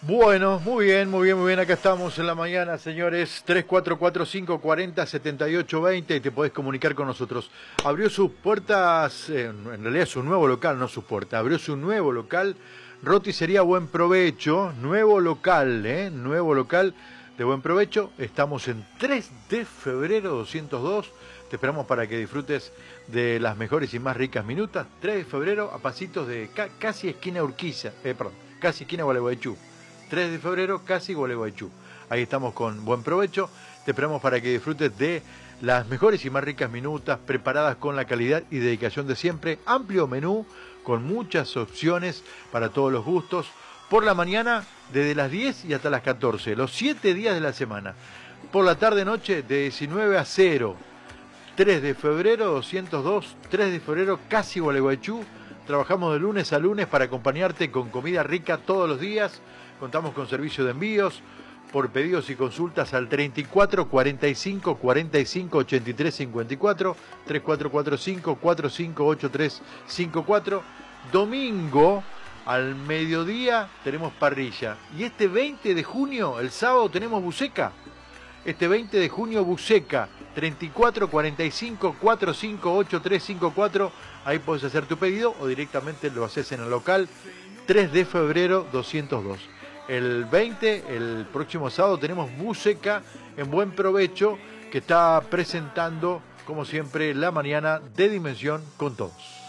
Bueno, muy bien, muy bien, muy bien. Acá estamos en la mañana, señores. 3445407820 y te podés comunicar con nosotros. Abrió sus puertas, en realidad su nuevo local, no sus puertas. Abrió su nuevo local, Roticería Buen Provecho. Nuevo local, nuevo local de Buen Provecho. Estamos en 3 de febrero 202. Te esperamos para que disfrutes de las mejores y más ricas minutas. 3 de febrero a pasitos de casi esquina Urquiza, casi esquina Gualeguaychú. 3 de febrero, casi Gualeguaychú. Ahí estamos con Buen Provecho. Te esperamos para que disfrutes de las mejores y más ricas minutas preparadas con la calidad y dedicación de siempre. Amplio menú con muchas opciones para todos los gustos. Por la mañana, desde las 10 y hasta las 14, los 7 días de la semana. Por la tarde-noche, de 19 a 0. 3 de febrero, 202, 3 de febrero, casi Gualeguaychú. Trabajamos de lunes a lunes para acompañarte con comida rica todos los días. Contamos con servicio de envíos por pedidos y consultas al 34 45 45 83 54, 3445 4583 54. Domingo al mediodía tenemos parrilla. Y este 20 de junio, el sábado, tenemos buceca. Este 20 de junio, buceca, 34 45 4583 54. Ahí puedes hacer tu pedido o directamente lo haces en el local 3 de febrero 202. El 20, el próximo sábado, tenemos buceca en Buen Provecho, que está presentando, como siempre, la mañana de Dimensión con todos.